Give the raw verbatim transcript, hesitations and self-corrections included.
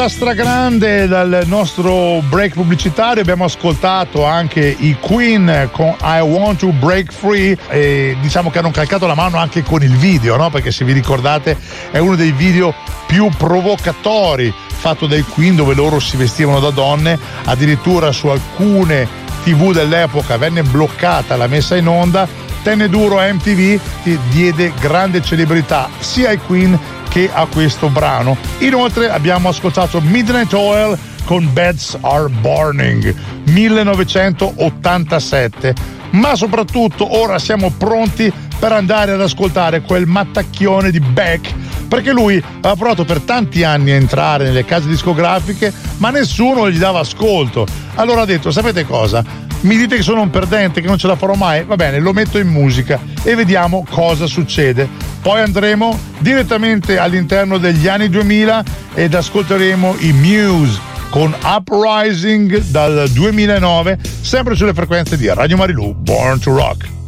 alla stragrande dal nostro break pubblicitario. Abbiamo ascoltato anche i Queen con I Want to Break Free e diciamo che hanno calcato la mano anche con il video, no? Perché se vi ricordate è uno dei video più provocatori fatto dai Queen, dove loro si vestivano da donne. Addirittura su alcune tivù dell'epoca venne bloccata la messa in onda. Tenne duro a M T V, diede grande celebrità sia ai Queen che a questo brano. Inoltre abbiamo ascoltato Midnight Oil con Beds Are Burning, millenovecentottantasette. Ma soprattutto ora siamo pronti per andare ad ascoltare quel mattacchione di Beck, perché lui aveva provato per tanti anni a entrare nelle case discografiche, ma nessuno gli dava ascolto. Allora ha detto: sapete cosa? Mi dite che sono un perdente, che non ce la farò mai? Va bene, lo metto in musica e vediamo cosa succede. Poi andremo direttamente all'interno degli anni duemila ed ascolteremo i Muse con Uprising dal duemilanove, sempre sulle frequenze di Radio Marilù, Born to Rock.